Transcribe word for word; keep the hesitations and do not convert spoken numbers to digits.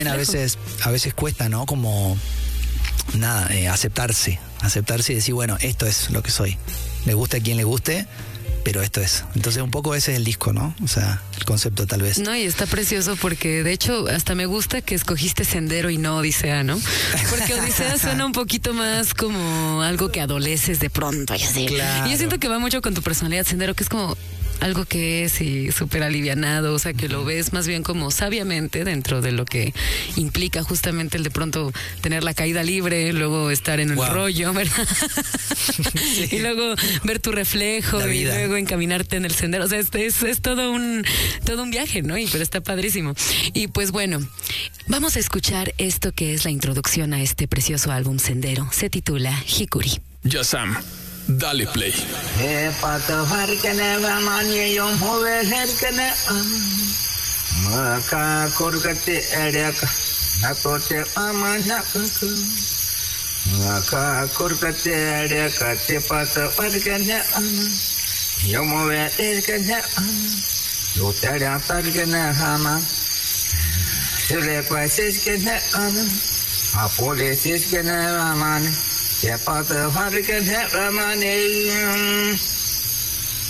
A veces, a veces cuesta, ¿no? Como, nada, eh, aceptarse, aceptarse y decir, bueno, esto es lo que soy. Le guste a quien le guste, pero esto es. Entonces un poco ese es el disco, ¿no? O sea, el concepto tal vez. No, y está precioso porque de hecho hasta me gusta que escogiste Sendero y no Odisea, ¿no? Porque Odisea suena un poquito más como algo que adoleces de pronto y así. Claro. Y yo siento que va mucho con tu personalidad, Sendero, que es como algo que es y súper alivianado, o sea, que lo ves más bien como sabiamente dentro de lo que implica justamente el de pronto tener la caída libre, luego estar en el wow. rollo, ¿verdad? Sí. Y luego ver tu reflejo y luego encaminarte en el sendero, o sea, es, es, es todo un todo un viaje, ¿no? Y pero está padrísimo. Y pues bueno, vamos a escuchar esto que es la introducción a este precioso álbum Sendero, se titula Hikuri. Ya Sam, dale play. Yeah,